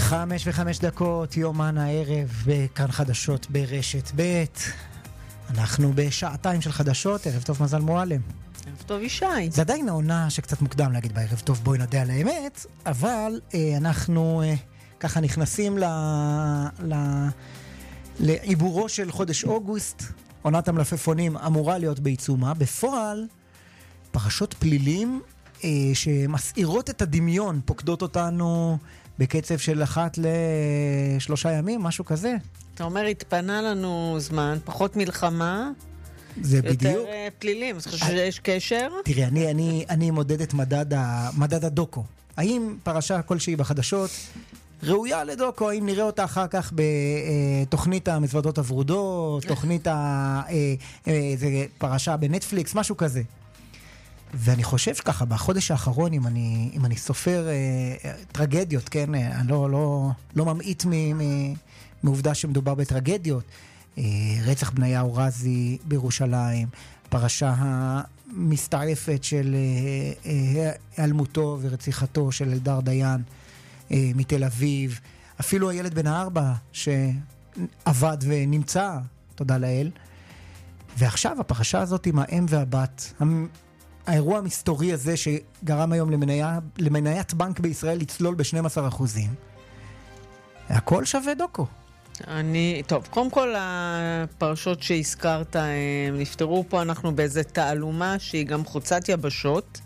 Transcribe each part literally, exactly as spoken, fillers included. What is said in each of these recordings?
חמש וחמש דקות, יומן הערב, בכאן חדשות ברשת ב'. אנחנו בשעתיים של חדשות, ערב טוב מזל מועלם. ערב טוב ישי. זה עדיין העונה שקצת מוקדם להגיד בערב טוב, בואי נדע על האמת, אבל אה, אנחנו אה, ככה נכנסים ל... ל... לעיבורו של חודש אוגוסט. עונת המלפפונים אמורה להיות בעיצומה. בפועל, פרשות פלילים אה, שמסעירות את הדמיון, פוקדות אותנו בקצב של אחת לשלושה ימים, משהו כזה. אתה אומר, התפנה לנו זמן, פחות מלחמה, זה יותר בדיוק. פלילים. אז חושב שיש קשר? תראי, אני, אני, אני מודד את מדד, ה, מדד הדוקו. האם פרשה כלשהי בחדשות ראויה לדוקו? האם נראה אותה אחר כך בתוכנית המזוודות הוורודות, תוכנית ה... זה פרשה בנטפליקס, משהו כזה. ואני חושב שככה, בחודש האחרון, אם אני, אם אני סופר אה, טרגדיות, כן, אני לא, לא, לא ממעיט מ, מ, מעובדה שמדובר בטרגדיות. אה, רצח בניהו רזי בירושלים, פרשה המסתעפת של היעלמותו אה, ורציחתו של אלדר דיין אה, מתל אביב, אפילו הילד בן הארבע שעבד ונמצא, תודה לאל. ועכשיו הפרשה הזאת עם האם והבת, האירוע המסתורי הזה שגרם היום למניה, למניית בנק בישראל לצלול ב-שנים עשר אחוזים. הכל שווה דוקו. אני, טוב, קודם כל הפרשות שהזכרת נפטרו פה, אנחנו באיזה תעלומה שהיא גם חוצת יבשות.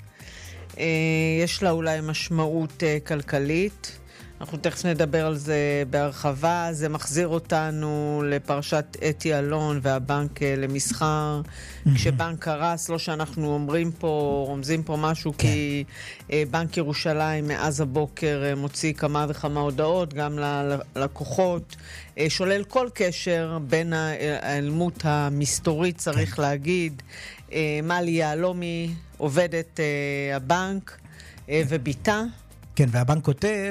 יש לה אולי משמעות כלכלית. אנחנו תכף נדבר על זה בהרחבה. זה מחזיר אותנו לפרשת אתי אלון והבנק למסחר. כשבנק קרס, לא שאנחנו אומרים פה, רומזים פה משהו, כן. כי בנק ירושלים מאז הבוקר מוציא כמה וכמה הודעות, גם ללקוחות, שולל כל קשר בין האלמות המסתורית, צריך כן. להגיד, מלי יעלומי, עובדת הבנק וביתה, כן, והבנק כותב,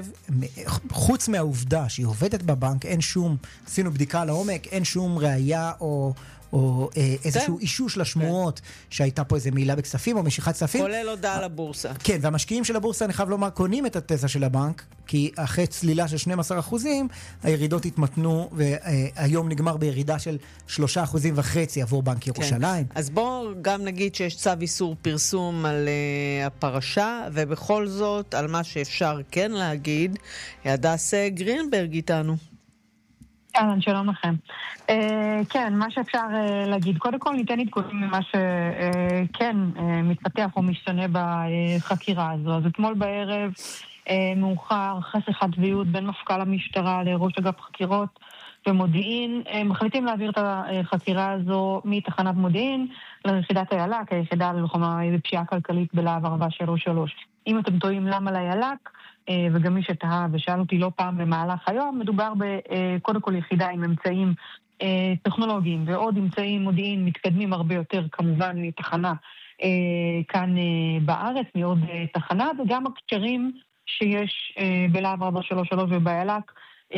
חוץ מהעובדה שהיא עובדת בבנק, אין שום, עשינו בדיקה לעומק, אין שום ראייה או, או אה, איזשהו אישוש לשמועות שהייתה פה איזו מעילה בכספים או משיכת כספים. כולל הודעה לבורסה. כן, והמשקיעים של הבורסה, אני חייב לומר, קונים את התזה של הבנק, כי אחרי צלילה של שנים עשר אחוזים, הירידות התמתנו, והיום נגמר בירידה של שלושה אחוזים וחצי עבור בנק ירושלים. כן. אז בואו גם נגיד שיש צו איסור פרסום על uh, הפרשה, ובכל זאת, על מה שאפשר כן להגיד, הדס גרינברג איתנו. אהלן, שלום לכם. Uh, כן, מה שאפשר uh, להגיד, קודם כל ניתן עדכונים ממה שכן uh, uh, מתפתח או משתנה בחקירה הזו. אז אתמול בערב uh, מאוחר, אחרי שיחת ויעוד בין מפכ"ל המשטרה לראש אגף חקירות ומודיעין, uh, מחליטים להעביר את החקירה הזו מתחנת מודיעין ליחידת היל"ק, היחידה ללוחמה בפשיעה כלכלית בלהב ארבע שלוש שלוש. אם אתם טועים למה ליל"ק, וגם מי שתהה ושאל אותי לא פעם במהלך היום, מדובר בקודם כל יחידה עם אמצעים טכנולוגיים ועוד אמצעים מודיעין מתקדמים הרבה יותר כמובן מתחנה כאן בארץ, מעוד תחנה, וגם הקשרים שיש בלהב ארבע שלוש שלוש וביל"ק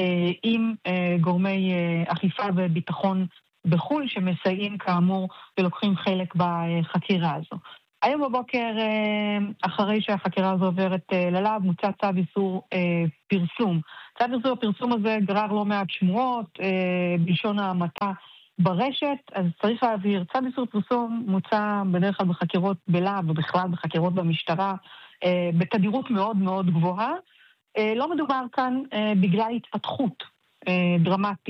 עם גורמי אכיפה וביטחון בחול שמסייעים כאמור ולוקחים חלק בחקירה הזו. היום בבוקר, אחרי שהחקירה הזו עוברת ללהב, מוצא צו איסור פרסום. צו איסור הפרסום הזה גרר לא מעט שמועות, בלשון ההמתה ברשת, אז צריך להעביר. צו איסור פרסום מוצא בדרך כלל בחקירות בלהב, ובכלל בחקירות במשטרה, בתדירות מאוד מאוד גבוהה. לא מדובר כאן בגלל התפתחות דרמטית